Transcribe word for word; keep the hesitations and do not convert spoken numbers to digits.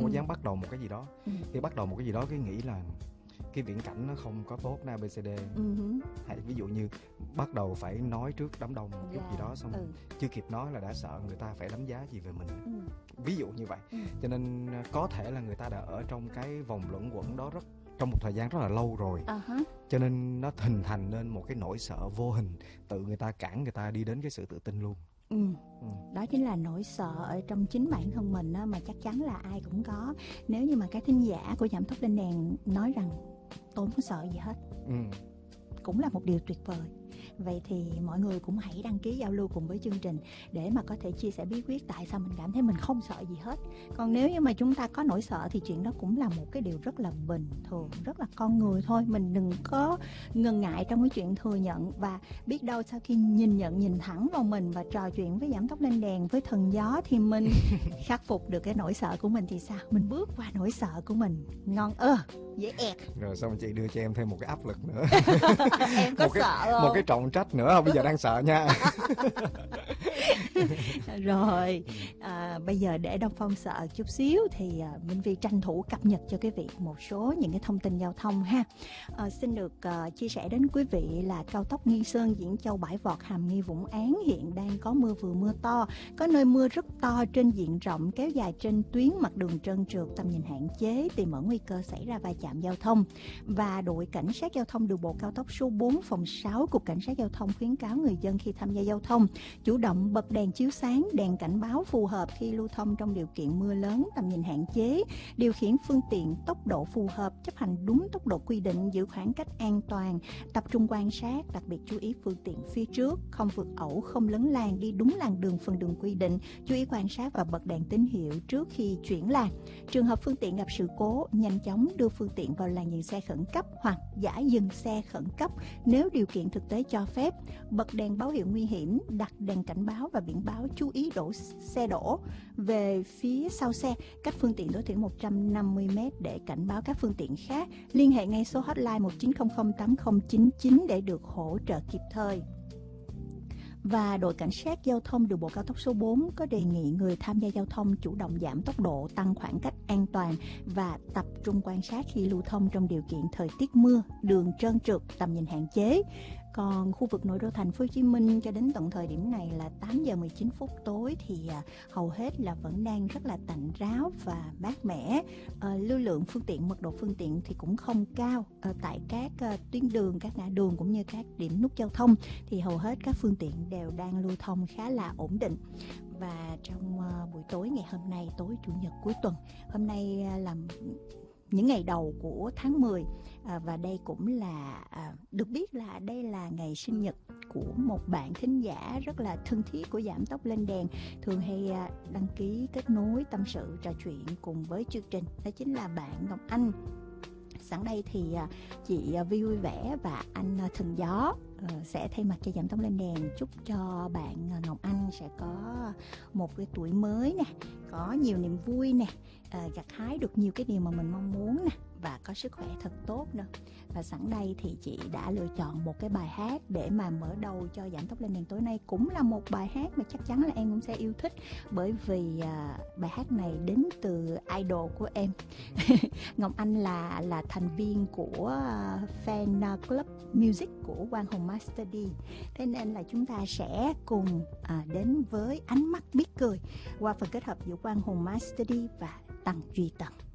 không có dám bắt đầu một cái gì đó. Ừ. Khi bắt đầu một cái gì đó cái nghĩ là cái viễn cảnh nó không có tốt na a bê xê đê. Ừ. Hay ví dụ như bắt đầu phải nói trước đám đông một chút Dạ. gì đó, xong Ừ. chưa kịp nói là đã sợ người ta phải đánh giá gì về mình. Ừ. Ví dụ như vậy. Ừ. Cho nên có thể là người ta đã ở trong cái vòng luẩn quẩn đó rất trong một thời gian rất là lâu rồi. Uh-huh. Cho nên nó hình thành nên một cái nỗi sợ vô hình, tự người ta cản người ta đi đến cái sự tự tin luôn. Ừ. Ừ. Đó chính là nỗi sợ ở trong chính bản thân mình á, mà chắc chắn là ai cũng có. Nếu như mà các thính giả của Giảm Tốc Lên Đèn nói rằng tôi không có sợ gì hết, Ừ. cũng là một điều tuyệt vời. Vậy thì mọi người cũng hãy đăng ký giao lưu cùng với chương trình để mà có thể chia sẻ bí quyết tại sao mình cảm thấy mình không sợ gì hết. Còn nếu như mà chúng ta có nỗi sợ thì chuyện đó cũng là một cái điều rất là bình thường, rất là con người thôi. Mình đừng có ngần ngại trong cái chuyện thừa nhận, và biết đâu sau khi nhìn nhận, nhìn thẳng vào mình và trò chuyện với Giảm Tốc Lên Đèn, với thần gió, thì mình khắc phục được cái nỗi sợ của mình thì sao? Mình bước qua nỗi sợ của mình ngon ơ, dễ ẹt. Rồi xong chị đưa cho em thêm một cái áp lực nữa. Em có một cái, sợ không? Một cái trọng trách nữa không? Bây giờ đang sợ nha. Rồi à, bây giờ để Đông Phong sợ chút xíu thì à, Minh Vi tranh thủ cập nhật cho quý vị một số những cái thông tin giao thông ha. À, xin được à, chia sẻ đến quý vị là cao tốc Nghi Sơn Diễn Châu Bãi Vọt Hàm Nghi Vũng Áng hiện đang có mưa vừa mưa to, có nơi mưa rất to trên diện rộng kéo dài trên tuyến, mặt đường trơn trượt, tầm nhìn hạn chế, tiềm ẩn nguy cơ xảy ra va chạm giao thông. Và đội cảnh sát giao thông đường bộ cao tốc số bốn phòng sáu Cục Cảnh sát giao thông khuyến cáo người dân khi tham gia giao thông chủ động bật đèn chiếu sáng, đèn cảnh báo phù hợp khi lưu thông trong điều kiện mưa lớn, tầm nhìn hạn chế, điều khiển phương tiện tốc độ phù hợp, chấp hành đúng tốc độ quy định, giữ khoảng cách an toàn, tập trung quan sát, đặc biệt chú ý phương tiện phía trước, không vượt ẩu, không lấn làn, đi đúng làn đường phần đường quy định, chú ý quan sát và bật đèn tín hiệu trước khi chuyển làn. Trường hợp phương tiện gặp sự cố, nhanh chóng đưa phương tiện vào làn dừng xe khẩn cấp hoặc giả dừng xe khẩn cấp nếu điều kiện thực tế cho phép, bật đèn báo hiệu nguy hiểm, đặt đèn cảnh báo và biển báo chú ý đổ xe đổ về phía sau xe, cách phương tiện tối thiểu một trăm năm mươi mét để cảnh báo các phương tiện khác. Liên hệ ngay số hotline một chín không không tám không chín chín để được hỗ trợ kịp thời. Và đội cảnh sát giao thông đường bộ cao tốc số bốn có đề nghị người tham gia giao thông chủ động giảm tốc độ, tăng khoảng cách an toàn và tập trung quan sát khi lưu thông trong điều kiện thời tiết mưa, đường trơn trượt, tầm nhìn hạn chế. Còn khu vực nội đô thành phố Hồ Chí Minh cho đến tận thời điểm này là tám giờ mười chín phút tối thì à, hầu hết là vẫn đang rất là tạnh ráo và mát mẻ. À, lưu lượng phương tiện, mật độ phương tiện thì cũng không cao. À, tại các à, tuyến đường, các ngã đường cũng như các điểm nút giao thông thì hầu hết các phương tiện đều đang lưu thông khá là ổn định. Và trong uh, buổi tối ngày hôm nay, tối chủ nhật cuối tuần, hôm nay uh, là những ngày đầu của tháng mười, à, và đây cũng là à, được biết là đây là ngày sinh nhật của một bạn thính giả rất là thân thiết của Giảm Tốc Lên Đèn, thường hay à, đăng ký kết nối tâm sự trò chuyện cùng với chương trình, đó chính là bạn Ngọc Anh. Sẵn đây thì à, chị à, Vi vui vẻ và anh à, Thần Gió uh, sẽ thay mặt cho Giảm Tốc Lên Đèn chúc cho bạn à, Ngọc Anh sẽ có một cái tuổi mới nè, có nhiều niềm vui nè, à, gặt hái được nhiều cái điều mà mình mong muốn nè, và có sức khỏe thật tốt nữa. Và sẵn đây thì chị đã lựa chọn một cái bài hát để mà mở đầu cho Giảm Tốc Lên Đèn tối nay, cũng là một bài hát mà chắc chắn là em cũng sẽ yêu thích, bởi vì à, bài hát này đến từ idol của em. Ngọc Anh là là thành viên của uh, fan club music của Quang Hùng Master D, thế nên là chúng ta sẽ cùng à, đến với Ánh Mắt Biết Cười qua phần kết hợp giữa Quang Hùng Master D và Tăng Duy Tần.